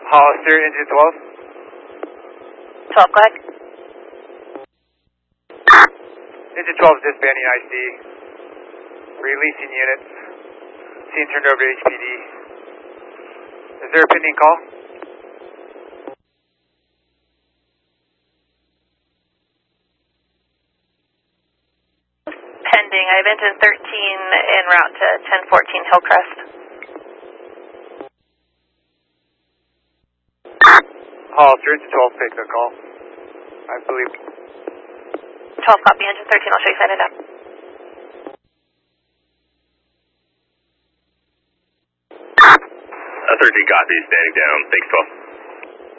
Hollister, engine 12. 12, go ahead. Engine 12 is disbanding IC. Releasing units. Scene turned over to HPD. Is there a pending call? Pending. I have engine 13 en route to 1014 Hillcrest. Hollister, engine 12, take the call. I believe. 12, copy. Engine 13, I'll show you sign it up. A 13 copy, standing down. Thanks, 12.